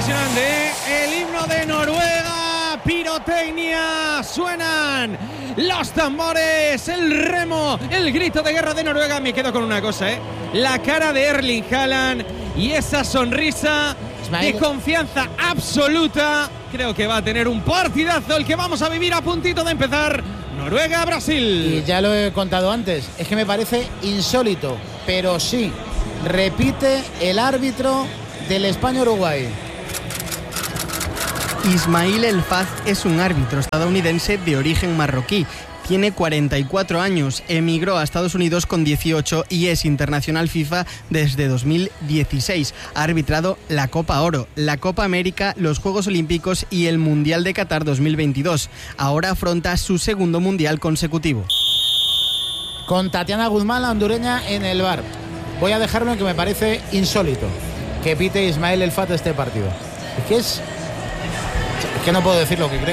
impresionante, el himno de Noruega, pirotecnia, suenan los tambores, el remo, el grito de guerra de Noruega. Me quedo con una cosa, la cara de Erling Haaland y esa sonrisa de confianza absoluta. Creo que va a tener un partidazo el que vamos a vivir a puntito de empezar. Noruega-Brasil. Y ya lo he contado antes, es que me parece insólito, pero sí, repite el árbitro del España-Uruguay. Ismail El Faz es un árbitro estadounidense de origen marroquí. Tiene 44 años, emigró a Estados Unidos con 18 y es internacional FIFA desde 2016. Ha arbitrado la Copa Oro, la Copa América, los Juegos Olímpicos y el Mundial de Qatar 2022. Ahora afronta su segundo Mundial consecutivo. Con Tatiana Guzmán, la hondureña, en el VAR. Voy a dejarlo en que me parece insólito que pite Ismail El Faz este partido. Es que no puedo decir lo que creo.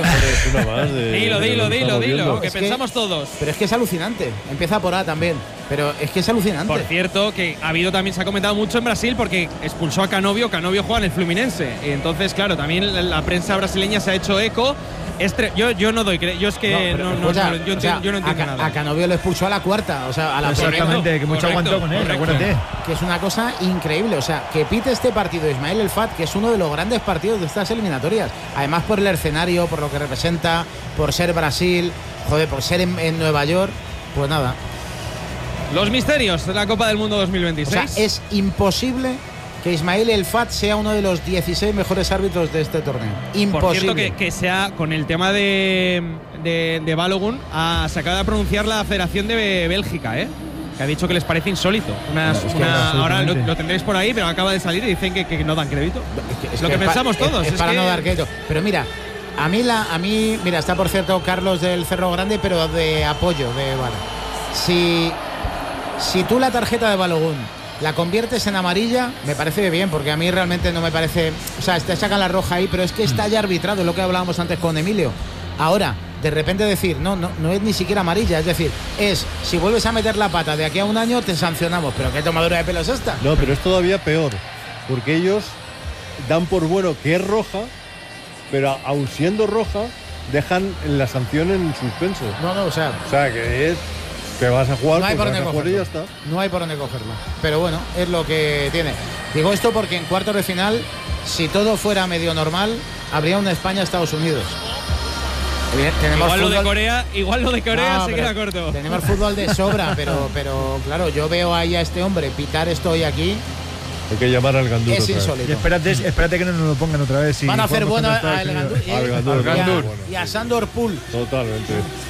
Dilo, que pensamos todos. Pero es que es alucinante. Empieza por A también. Pero es que es alucinante. Por cierto, que ha habido también, se ha comentado mucho en Brasil porque expulsó a Canovio. Canovio juega en el Fluminense. Y entonces, claro, también la prensa brasileña se ha hecho eco. Yo no doy, yo es que no entiendo nada. A Canovio lo expulsó a la cuarta, o sea, a la exactamente, que mucho aguantó con él, recuérdate. Que es una cosa increíble, o sea, que pite este partido Ismail El Faz, que es uno de los grandes partidos de estas eliminatorias. Además por el escenario, por lo que representa, por ser Brasil, por ser en Nueva York, pues nada. Los misterios de la Copa del Mundo 2026. O sea, es imposible que Ismail El Faz sea uno de los 16 mejores árbitros de este torneo. Imposible. Por cierto, que sea con el tema de Balogun, se acaba de pronunciar la Federación de Bélgica, que ha dicho que les parece insólito. Ahora lo tendréis por ahí, pero acaba de salir y dicen que no dan crédito. Es lo que pensamos todos. Es para no dar crédito. Pero mira, a mí, mira, está por cierto Carlos del Cerro Grande, pero de apoyo de VAR. Si tú la tarjeta de Balogun la conviertes en amarilla, me parece bien, porque a mí realmente no me parece. O sea, te sacan la roja ahí, pero es que está ya arbitrado, es lo que hablábamos antes con Emilio. Ahora, de repente decir, no es ni siquiera amarilla, es decir, si vuelves a meter la pata de aquí a un año, te sancionamos. ¿Pero qué tomadura de pelo es esta? No, pero es todavía peor, porque ellos dan por bueno que es roja, pero aun siendo roja, dejan la sanción en suspenso. O sea que es. Que vas a jugar, no hay por dónde cogerlo y ya está. No hay por dónde cogerlo. Pero bueno, es lo que tiene. Digo esto porque en cuartos de final, si todo fuera medio normal, habría una España-Estados Unidos. Igual lo de Corea se queda corto. Tenemos fútbol de sobra, pero claro, yo veo ahí a este hombre pitar esto hoy aquí. Hay que llamar al Gandur. Es insólito. Y espérate que no nos lo pongan otra vez. Van a hacer bueno al Gandur y a Sandor Pool. Totalmente.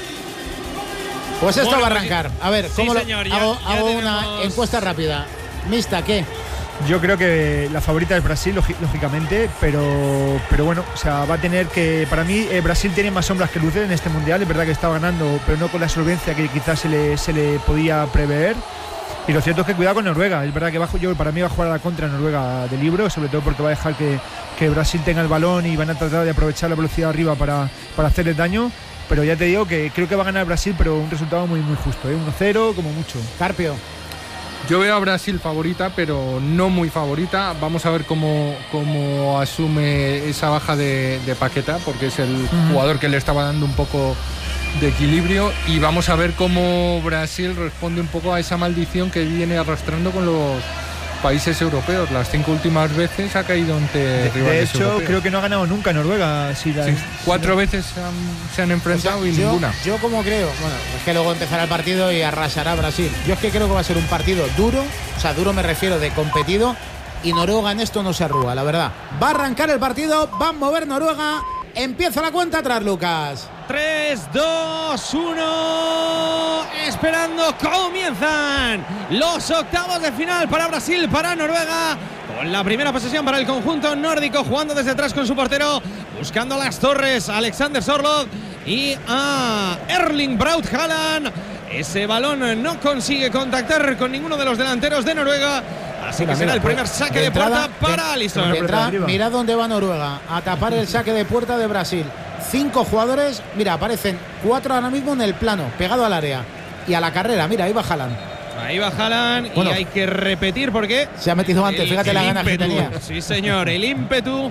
Pues esto va a arrancar. A ver, ¿cómo señor, hago tenemos una encuesta rápida? Mixta, ¿qué? Yo creo que la favorita es Brasil, lógicamente, pero bueno, o sea, va a tener que. Para mí, Brasil tiene más sombras que luces en este mundial. Es verdad que estaba ganando, pero no con la solvencia que quizás se le podía prever. Y lo cierto es que cuidado con Noruega. Es verdad que para mí va a jugar a la contra Noruega de libro, sobre todo porque va a dejar que Brasil tenga el balón y van a tratar de aprovechar la velocidad arriba para hacerle daño. Pero ya te digo que creo que va a ganar Brasil, pero un resultado muy, muy justo, 1-0 como mucho. Carpio. Yo veo a Brasil favorita, pero no muy favorita. Vamos a ver cómo asume esa baja de Paqueta, porque es el jugador que le estaba dando un poco de equilibrio. Y vamos a ver cómo Brasil responde un poco a esa maldición que viene arrastrando con los países europeos. Las 5 últimas veces ha caído ante rivales de hecho europeos. Creo que no ha ganado nunca Noruega. 4 veces se han enfrentado y ninguna. Yo como creo, es que luego empezará el partido y arrasará Brasil. Yo es que creo que va a ser un partido duro, o sea, duro me refiero de competido, y Noruega en esto no se arruga, la verdad. Va a arrancar el partido, va a mover Noruega, empieza la cuenta atrás, Lucas. 3, 2, 1. Esperando, comienzan los octavos de final para Brasil, para Noruega. Con la primera posesión para el conjunto nórdico, jugando desde atrás con su portero, buscando las torres, Alexander Sørloth y a Erling Braut Haaland. Ese balón no consigue contactar con ninguno de los delanteros de Noruega. Así que será el primer saque de puerta para Alisson. Mirad dónde va Noruega a tapar el saque de puerta de Brasil. 5 jugadores, mira, aparecen 4 ahora mismo en el plano, pegado al área. Y a la carrera, mira, ahí va Haaland. Ahí va Haaland y hay que repetir porque se ha metido antes, fíjate la ganas que tenía. Sí, señor, el ímpetu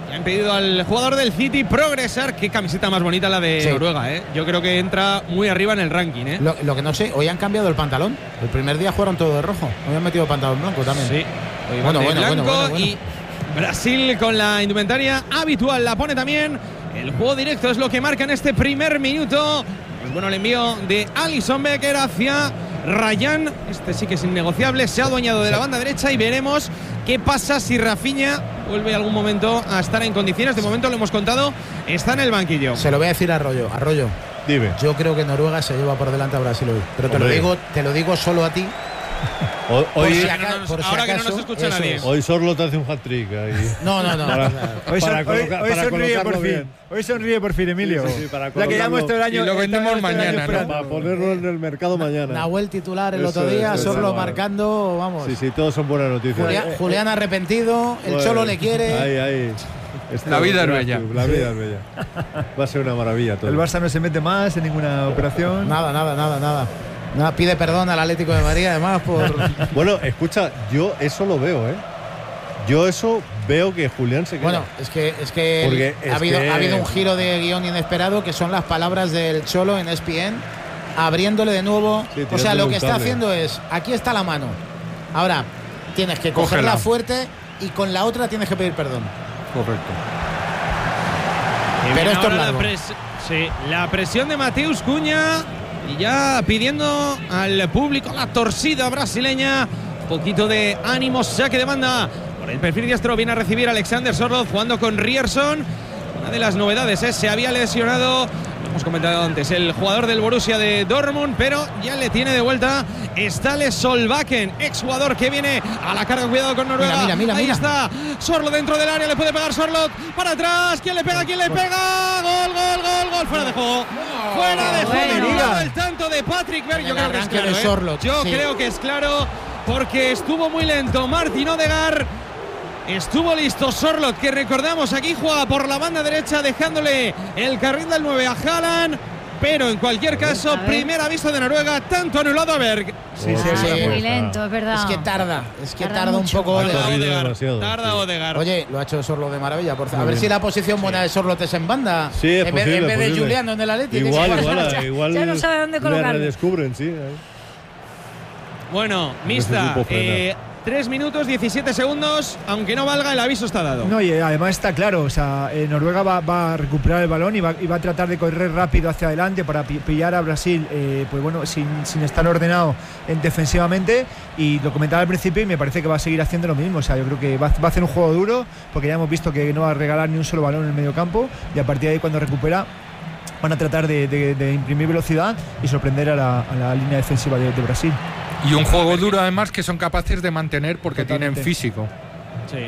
Y han pedido al jugador del City progresar. Qué camiseta más bonita la de Noruega, ¿eh? Yo creo que entra muy arriba en el ranking, ¿eh? Lo que no sé, hoy han cambiado el pantalón. El primer día jugaron todo de rojo. Hoy han metido pantalón blanco también. Sí. Hoy Bueno. Y Brasil con la indumentaria habitual la pone también. El juego directo es lo que marca en este primer minuto. Pues bueno, el envío de Alisson Becker hacia Ryan. Este sí que es innegociable. Se ha adueñado de la banda derecha y veremos qué pasa si Rafinha vuelve algún momento a estar en condiciones. De momento lo hemos contado, está en el banquillo. Se lo voy a decir a Arroyo. Arroyo, Dime. yo creo que Noruega se lleva por delante a Brasil hoy. Pero te lo digo solo a ti. Hoy, Ahora que no nos escucha nadie. hoy Sorlo te hace un hat-trick ahí. No. Hoy para sonríe por colocarlo fin. bien. Hoy sonríe por fin, Emilio. Sí, para La que llevamos todo el año. Y lo vendemos todo el año mañana, ¿no? esperando. Para ponerlo en el mercado mañana. Nahuel titular el Eso otro día, es, Sorlo eso es. marcando, vamos. Sí, todos son buenas noticias. Julián arrepentido, el Bueno, Cholo le quiere. Ahí. La vida es bella. La vida es bella. Va a ser una maravilla todo. El Barça no se mete más en ninguna operación. Nada, pide perdón al Atlético de Madrid, además, por. Bueno, escucha, yo eso lo veo, ¿eh? Yo eso veo que Julián se queda. Bueno, es que ha habido un giro de guión inesperado, que son las palabras del Cholo en ESPN, abriéndole de nuevo. Sí, o sea, lo que está tirándole un haciendo es, aquí está la mano. Ahora, tienes que Cógela. cogerla fuerte y con la otra tienes que pedir perdón. Correcto. Pero esto es Ahora largo. la presión de Mateus Cunha y ya pidiendo al público, la torcida brasileña, un poquito de ánimo, saque de banda. Por el perfil diestro viene a recibir a Alexander Sorloth jugando con Ryerson. Una de las novedades se había lesionado, lo hemos comentado antes, el jugador del Borussia de Dortmund, pero ya le tiene de vuelta Ståle Solbakken, exjugador que viene a la carga. Cuidado con Noruega. Mira. Ahí está Sorloth dentro del área, le puede pegar Sorloth para atrás. ¿Quién le pega? Gol, fuera de juego. Anulado el tanto de Patrick Berg. Yo creo que es arranque claro, de Sorloth, Yo sí. creo que es claro, porque estuvo muy lento Martin Odegaard. Estuvo listo Sorloth, que recordamos aquí juega por la banda derecha, dejándole el carril del 9 a Haaland. Pero en cualquier caso, primer aviso de Noruega, tanto anulado a Berg. Sí. Muy lento, es verdad. Es que tarda un mucho. poco. Tarda Odegaard. Oye, lo ha hecho Sorloth de maravilla. A ver si la posición buena de Sorloth es en banda. Sí, es en vez de posible. Juliano en el Atlético. Igual Ya no sabe dónde colocarlo. le redescubren, sí. Bueno, mixta. Necesito frenar. 3 minutos 17 segundos, aunque no valga, el aviso está dado. No, y además está claro, o sea, Noruega va a recuperar el balón y va a tratar de correr rápido hacia adelante para pillar a Brasil, pues bueno, sin estar ordenado defensivamente. Y lo comentaba al principio y me parece que va a seguir haciendo lo mismo. O sea, yo creo que va a hacer un juego duro, porque ya hemos visto que no va a regalar ni un solo balón en el medio campo, y a partir de ahí, cuando recupera, van a tratar de imprimir velocidad y sorprender a la línea defensiva de Brasil. Y un juego duro además que son capaces de mantener porque Totalmente. tienen físico. Sí.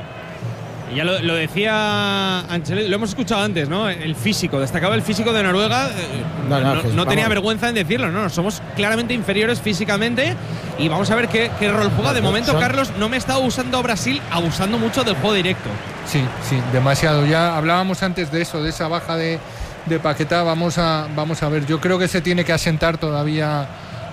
Y ya lo decía Ancelotti, lo hemos escuchado antes, ¿no? El físico, destacaba el físico de Noruega. No tenía vergüenza en decirlo, ¿no? Somos claramente inferiores físicamente y vamos a ver qué rol juega. De momento, Carlos, no me está usando Brasil, abusando mucho del juego directo. Sí, demasiado. Ya hablábamos antes de eso, de esa baja de Paquetá. Vamos a ver. Yo creo que se tiene que asentar todavía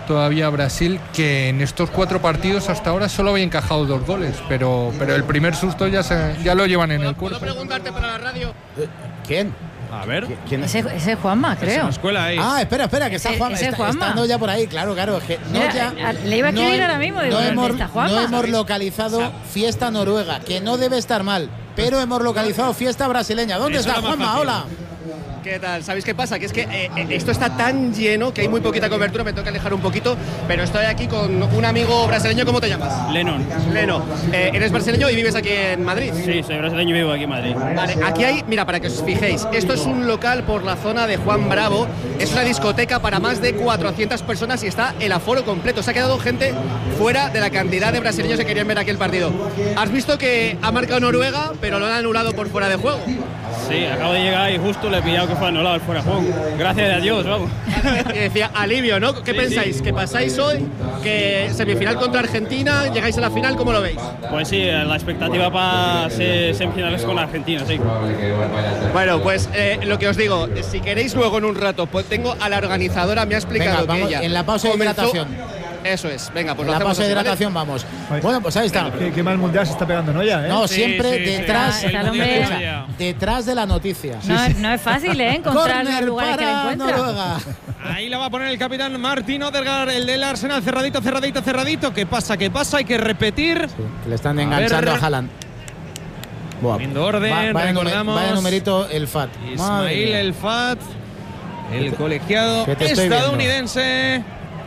Brasil, que en estos 4 partidos hasta ahora solo había encajado 2 goles, pero el primer susto ya lo llevan en el cuerpo. ¿Puedo preguntarte para la radio? ¿Quién? A ver. ¿Quién? Ese es Juanma, creo. Escuela ahí. Espera, que está Ese- Juanma. ese es Juanma. Estando ya por ahí, claro. Es que Le iba a escribir ahora mismo, digo, ¿dónde está Juanma? no hemos localizado fiesta noruega, que no debe estar mal, pero hemos localizado fiesta brasileña. ¿Dónde Eso está es lo más Juanma? fácil. Hola. ¿Qué tal? ¿Sabéis qué pasa? Que es que esto está tan lleno que hay muy poquita cobertura, me toca alejar un poquito, pero estoy aquí con un amigo brasileño. ¿Cómo te llamas? Lennon. Leno. ¿Eres brasileño y vives aquí en Madrid? Sí, soy brasileño y vivo aquí en Madrid. Vale, aquí hay, mira, para que os fijéis, esto es un local por la zona de Juan Bravo, es una discoteca para más de 400 personas y está el aforo completo. Se ha quedado gente fuera de la cantidad de brasileños que querían ver aquí el partido. Has visto que ha marcado Noruega, pero lo han anulado por fuera de juego. Sí, acabo de llegar y justo le he pillado que fue anulado el fuera de juego. Gracias a Dios, vamos. Y decía, alivio, ¿no? ¿Qué Sí, pensáis? sí. ¿Que pasáis hoy? ¿Que semifinal contra Argentina? ¿Llegáis a la final? ¿Cómo lo veis? Pues sí, la expectativa para ser semifinales con Argentina, sí. Bueno, pues lo que os digo, si queréis luego en un rato, pues tengo a la organizadora, me ha explicado Venga, vamos, que ella en la pausa de hidratación. Eso es. Venga, pues la lo hacemos fase de así, ¿vale? hidratación vamos. Bueno, pues ahí está. Qué mal mundial se está pegando, ¿no? Ya, ¿eh? No, siempre detrás, detrás de la noticia. No es fácil, encontrar los lugares que le encuentra. Noruega. Ahí la va a poner el capitán Martin Odegaard, el del Arsenal, cerradito. ¿Qué pasa? Hay que repetir. Sí, que le están enganchando a Haaland. Poniendo orden, recordamos. Vaya numerito el FAT. Ismail El Fat, el colegiado estadounidense.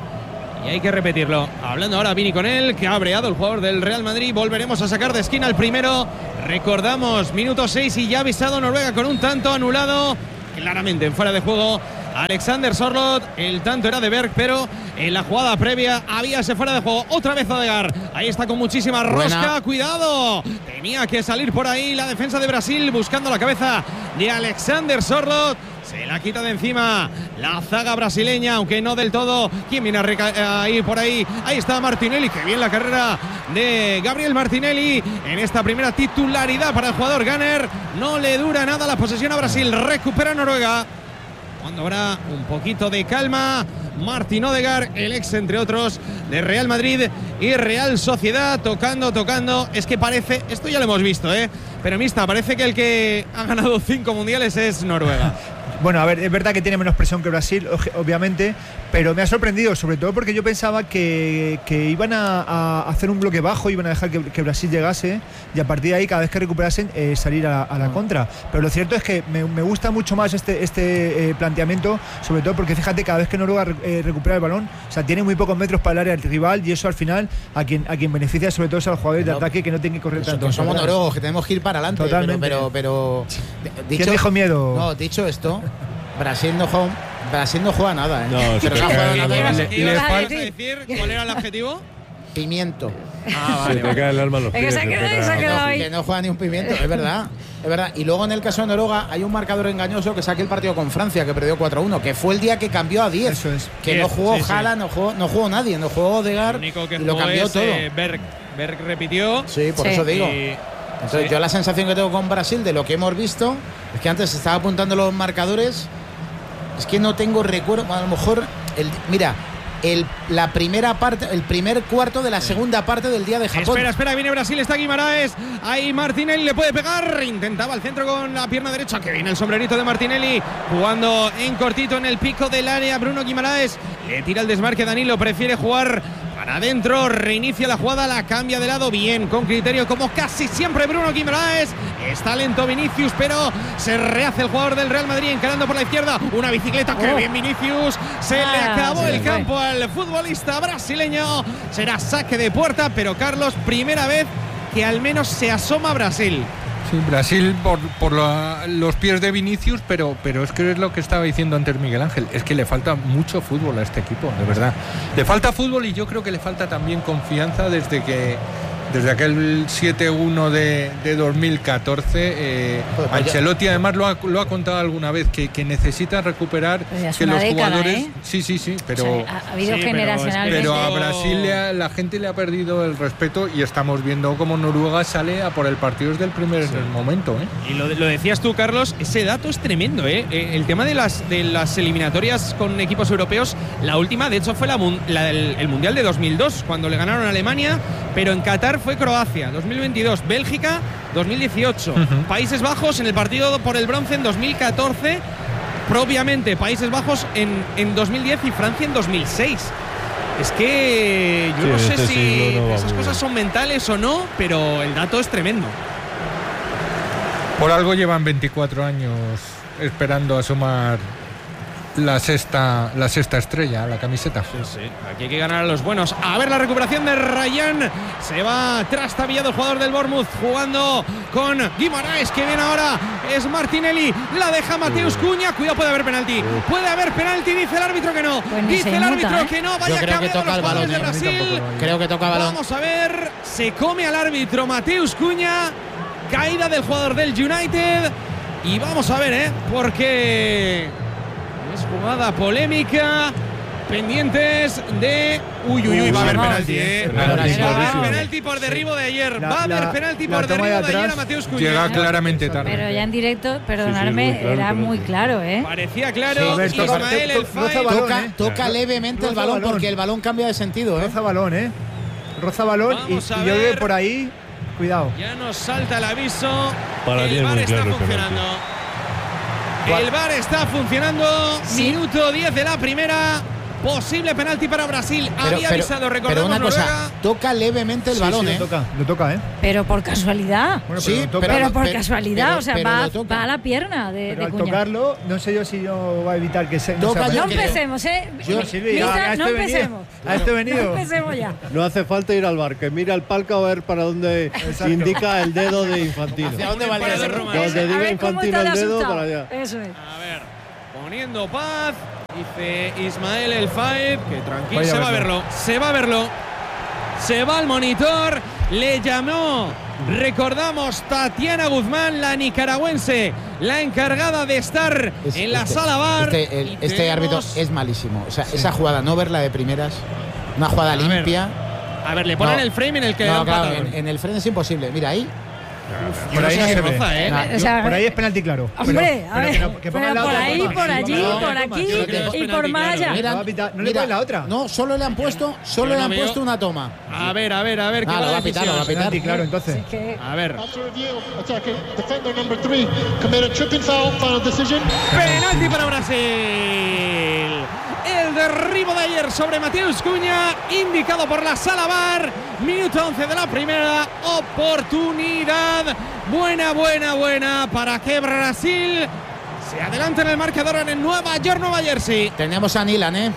Y hay que repetirlo. Hablando ahora Vini con él, que ha breado el jugador del Real Madrid. Volveremos a sacar de esquina al primero. Recordamos, minuto 6 y ya ha avisado Noruega con un tanto anulado. Claramente en fuera de juego. Alexander Sørloth, el tanto era de Berg, pero en la jugada previa había ese fuera de juego. Otra vez Odegaard, ahí está con muchísima rosca. Buena. Cuidado, tenía que salir por ahí la defensa de Brasil buscando la cabeza de Alexander Sørloth. Se la quita de encima la zaga brasileña, aunque no del todo. ¿Quién viene a ir por ahí? Ahí está Martinelli, que bien la carrera de Gabriel Martinelli en esta primera titularidad para el jugador Gunner. No le dura nada la posesión a Brasil, recupera Noruega. Cuando habrá un poquito de calma, Martin Odegaard, el ex entre otros de Real Madrid y Real Sociedad, tocando. Es que parece, esto ya lo hemos visto, pero mista, parece que el que ha ganado 5 mundiales es Noruega. Bueno, a ver, es verdad que tiene menos presión que Brasil, obviamente, pero me ha sorprendido, sobre todo porque yo pensaba que iban a hacer un bloque bajo, iban a dejar que Brasil llegase y a partir de ahí, cada vez que recuperasen, salir a la contra. Pero lo cierto es que me gusta mucho más este planteamiento, sobre todo porque fíjate, cada vez que Noruega recupera el balón, o sea, tiene muy pocos metros para el área del rival y eso al final a quien beneficia sobre todo es a los jugadores de ataque que no tienen que correr tanto. Que somos noruegos, que tenemos que ir para adelante. Totalmente. Pero ¿quién dijo miedo? No, dicho esto, Brasil no juega nada, No, pero no ha jugado nada. ¿Ibas a decir cuál era el adjetivo? Pimiento. Vale. Te cae el alma los pies. Que no juega ni un pimiento, es verdad. Y luego en el caso de Noruega hay un marcador engañoso que saque el partido con Francia, que perdió 4-1, que fue el día que cambió a 10. Eso es. Que 10, no jugó Haaland, no jugó nadie, no jugó Odegaard y lo cambió todo. Berg repitió. Sí, por eso digo. Entonces yo la sensación que tengo con Brasil de lo que hemos visto es que antes se estaba apuntando los marcadores, es que no tengo recuerdo, a lo mejor la primera parte, el primer cuarto de la segunda parte del día de Japón. Espera, viene Brasil, está Guimaraes. Ahí Martinelli le puede pegar. Intentaba el centro con la pierna derecha. Que viene el sombrerito de Martinelli. Jugando en cortito en el pico del área. Bruno Guimaraes le tira el desmarque. Danilo prefiere jugar para adentro. Reinicia la jugada, la cambia de lado. Bien, con criterio, como casi siempre Bruno Guimaraes. Está lento Vinicius, pero se rehace el jugador del Real Madrid encarando por la izquierda. Una bicicleta, que bien Vinicius. Se le acabó el campo al futbolista brasileño. Será saque de puerta, pero Carlos, primera vez que al menos se asoma Brasil. Sí, Brasil por los pies de Vinicius, pero es que es lo que estaba diciendo antes Miguel Ángel, es que le falta mucho fútbol a este equipo, de verdad. Le falta fútbol y yo creo que le falta también confianza desde aquel 7-1 de 2014. Ancelotti además lo ha contado alguna vez, que necesita recuperar que los jugadores. Sí, pero o sea, ha habido generacionalmente. Pero a Brasil la gente le ha perdido el respeto y estamos viendo cómo Noruega sale a por el partido desde el primer momento. Y lo decías tú, Carlos, ese dato es tremendo. El tema de las eliminatorias con equipos europeos, la última, de hecho, fue el Mundial de 2002, cuando le ganaron a Alemania, pero en Qatar fue Croacia, 2022, Bélgica, 2018, Países Bajos en el partido por el bronce en 2014, propiamente Países Bajos en 2010 y Francia en 2006. Es que yo no sé si esas cosas son mentales o no, pero el dato es tremendo. Por algo llevan 24 años esperando asomar la sexta estrella, la camiseta. Sí. Aquí hay que ganar a los buenos. A ver la recuperación de Ryan. Se va trastabillado el jugador del Bournemouth jugando con Guimaraes, que viene ahora. Es Martinelli. La deja Mateus Cunha. Cuidado, puede haber penalti. Puede haber penalti, dice el árbitro que no. Pues dice el árbitro que no. Vaya, yo creo que toca el balón de Brasil. Creo que toca el balón. Vamos a ver. Se come al árbitro Mateus Cunha. Caída del jugador del United. Y vamos a ver, porque es jugada polémica, pendientes de Uy, va a haber Vamos. penalti, Penalti, Va a haber clarísimo. penalti por derribo de ayer. La- Va a haber la- penalti la por toma de derribo de ayer atrás a Mateus Cunha. Llega claramente tarde. Pero ya en directo, perdonadme, muy claro el era penalti. muy claro, ¿eh? Parecía claro. Sí, a ver, toca- Ismael El roza Faid. balón, Toca levemente el Roza balón balón. porque el balón cambia de sentido, ¿eh? Roza balón, Roza balón y Vamos a yo creo ver. que por ahí, cuidado. Ya nos salta el aviso. Para mí El es VAR muy está claro el funcionando. El VAR está funcionando. Minuto 10 de la primera. Posible penalti para Brasil. Había avisado, recordamos, una cosa, Noruega. toca levemente el Sí, balón, sí, ¿eh? lo toca, Pero por casualidad. Bueno, Sí, lo toca. Pero por pero- casualidad, pero- o sea, pero va lo toca. a la pierna de Pero al Cunha. tocarlo, no sé yo si no va a evitar que se Toca, sea yo No penalti. creo. empecemos, ¿eh? Bueno, Silvia, Misa, a no esto he venido. empecemos. A esto he venido. No empecemos ya. No hace falta ir al bar, que mira el palco a ver para dónde Exacto. indica el dedo de Infantino. ¿Hacia dónde va el Para dedo? de Roma. Donde A diga ver cómo Infantino está el de dedo, asustado. para allá. Eso es. A ver, poniendo paz, dice Ismael El Faid, que tranquilo, Vaya se va a verlo. verlo, se va a verlo. Se va al monitor, le llamó, recordamos, Tatiana Guzmán, la nicaragüense, la encargada de estar en la sala VAR. Y Este árbitro tenemos- es malísimo. O sea, esa jugada, no verla de primeras, una jugada ver, limpia. A ver, le ponen No. el frame en el que No, da un claro, patadón. en el freno es imposible. Mira ahí. Por ahí no no sé se si ve. roza, ¿eh? Nah, O sea, Por ahí es penalti claro. Hombre, a ver, que pongan pero la por otra ahí, toma. por allí, No, por no, aquí yo creo que es y por penalti, más claro. allá. Mira, No va a pitar, no le ponen la otra. No, solo le han puesto, Yo no veo. una toma. A ver, ¿qué lo va va la a pitar, lo va a decisión? pitar. Penalti claro, entonces. Es que A ver, After review, attacking defender number 3 committed tripping foul. Final decision. penalti para Brasil. El derribo de ayer sobre Mateus Cunha, indicado por la sala VAR. Minuto 11 de la primera. Oportunidad. Buena para que Brasil se adelante en el marcador en Nueva York, Nueva Jersey. Tenemos a Nilan, ¿eh?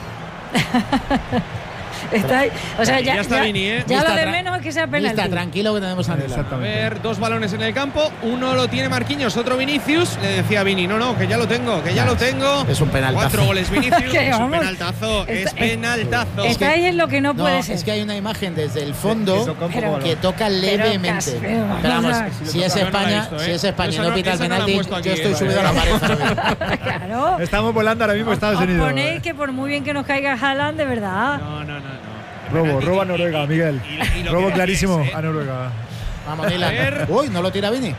está ahí. O sea, Ya está Vini, ¿eh? Ya lo Lista, de tra- menos es que sea Lista, penalti. tranquilo que tenemos a Nilan. A Exactamente. ver, dos balones en el campo. Uno lo tiene Marquinhos, otro Vinicius. Le decía a Vini, no, que ya lo tengo, Es un penaltazo. 4 goles Vinicius. Que Es un vamos. penaltazo, es Está- penaltazo. Estáis en lo que no No, puede ser. es que hay una imagen desde el Que fondo toca un poco Pero- balón. que toca levemente. pero vamos Pero vamos, a ver. si es Yo no la he España, visto, ¿eh? si es España y Esa no no- pita el esa no la han penalti, puesto aquí, yo estoy ¿eh? subido a la pared ahora mismo. Claro. Estamos volando ahora mismo a Estados Os Unidos. ponéis que por muy bien que nos caiga Haaland, de verdad. No. Robo a Noruega, Miguel. Y lo Robo que clarísimo decíais, ¿eh? a Noruega. Vamos, A Nilan. ver. Uy, no lo tira Vini.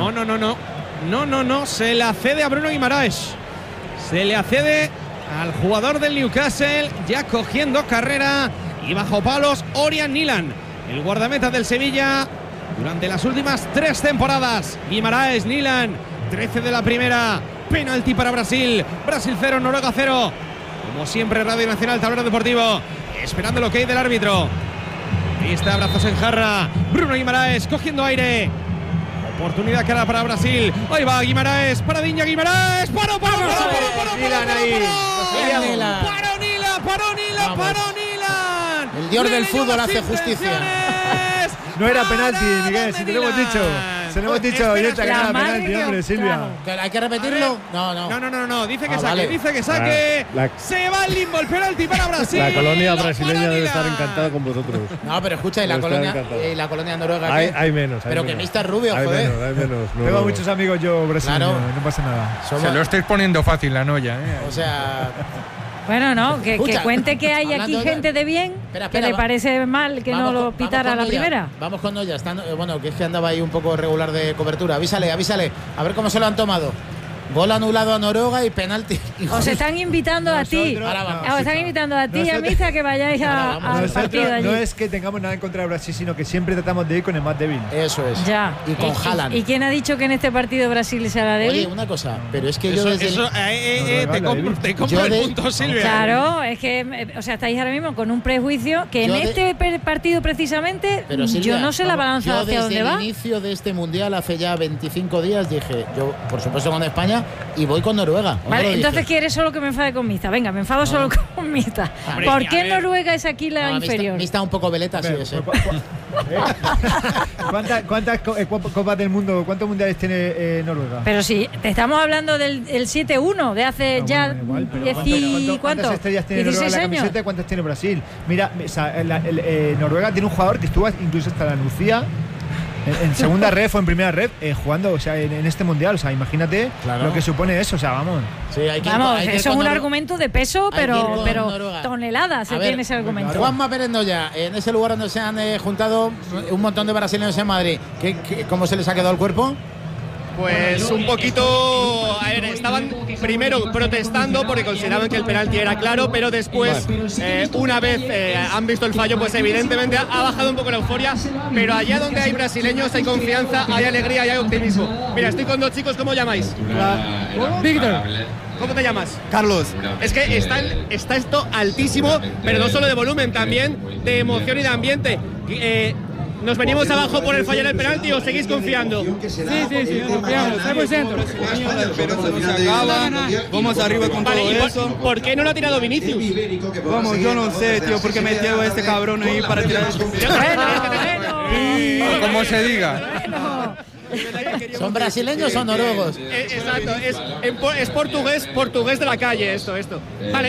No. Se la cede a Bruno Guimaraes. Se le accede al jugador del Newcastle, ya cogiendo carrera y bajo palos, Orian Nilan, el guardameta del Sevilla durante las últimas 3 temporadas. Guimaraes, Nilan, 13 de la primera. Penalti para Brasil. Brasil 0, Noruega 0. Como siempre, Radio Nacional, Tablero Deportivo, esperando el ok del árbitro. Ahí está, brazos en jarra. Bruno Guimaraes cogiendo aire. Oportunidad clara para Brasil. Ahí va Guimaraes. Paradinha Guimaraes. Paró. Nilan ahí. Paró Nilan. El dios del Le fútbol dio las hace justicia. intenciones. No era penalti, Parada Miguel, si de te lo hemos Nilan. dicho. Se lo hemos dicho, oyenta, que no La era madre penalti, que hombre, os Silvia. trago. ¿Hay que repetirlo? No. Dice que Ah, saque, vale. dice que saque. La- Se va el limbo, el penalti para Brasil. La colonia Lo brasileña para debe estar Nilan. encantada con vosotros. No, pero escucha, y la Está colonia, encantado. la colonia noruega. Hay, ¿qué? hay menos. Pero que Mr. Rubio, hay joder. Menos, hay menos. No, Tengo no. muchos amigos yo brasileños, Claro. no pasa nada. Somos- Se lo estáis poniendo fácil la noya, o sea, Bueno, no, que Escucha, cuente que hay aquí hablando de- gente de bien Espera, que le va- parece mal que no vamos lo con- pitara a vamos la con Noya. primera. Vamos con Noya. Bueno, que es que andaba ahí un poco regular de cobertura. Avísale. A ver cómo se lo han tomado. Gol anulado a Noruega y penalti. Os están invitando a ti. Nosotros- Ahora vamos. Os están invitando a ti y a Nosotros- Misa que vayáis Ahora a- vamos. al Nosotros partido allí. no es que tengamos nada en contra de Brasil, sino que siempre tratamos de ir con el más débil. Eso es. Ya. Y con Haaland. ¿Y quién ha dicho que en este partido Brasil será Oye, débil? una cosa, pero es que yo Eso, desde el- te compro Yo el de- punto, Silvia. Claro, es que, o sea, estáis ahora mismo con un prejuicio que Yo en de- este partido precisamente Pero, Silvia, yo no sé la balanza yo hacia desde dónde el va. inicio de este mundial hace ya 25 días dije, yo por supuesto con España y voy con Noruega. ¿O no Vale, lo dije? entonces quieres solo que me enfade con Mista. Venga, me enfado solo con Mista. Hombre, ¿Por a qué ver. Noruega es aquí la No, a mí inferior? está un poco veleta, sí, ese. ¿Cuántas copas del mundo, cuántos mundiales tiene Noruega? Pero si te estamos hablando del el 7-1 de hace Ah, ya bueno, igual, pero 10 ¿cuántas estrellas tiene Noruega 16 en la años. camiseta y cuántas tiene Brasil? Mira, o sea, Noruega tiene un jugador que estuvo incluso hasta la Nucía en segunda red o en primera red jugando, o sea, en este mundial. O sea, imagínate lo que supone eso. O sea, vamos. Sí, eso es un argumento de peso, pero toneladas se tiene ese argumento. Juanma Pérez Noya, en ese lugar donde se han juntado un montón de brasileños en Madrid, ¿cómo se les ha quedado el cuerpo? Pues un poquito, a ver, estaban primero protestando porque consideraban que el penalti era claro, pero después, una vez han visto el fallo, pues evidentemente ha bajado un poco la euforia, pero allá donde hay brasileños hay confianza, hay alegría y hay optimismo. Mira, estoy con dos chicos, ¿cómo llamáis? Víctor. ¿Cómo te llamas? Carlos. Es que está esto altísimo, pero no solo de volumen, también de emoción y de ambiente. ¿Nos venimos abajo por el fallar el penalti o seguís confiando? Sí, confiamos, 100%. Pero eso no se acaba, vamos arriba con todo eso. ¿Por qué no lo ha tirado Vinicius? Vamos, yo no sé, tío, porque me llevo a este cabrón ahí para tirar Como se diga. ¿Son brasileños o noruegos? Exacto, es portugués de la calle esto. Vale.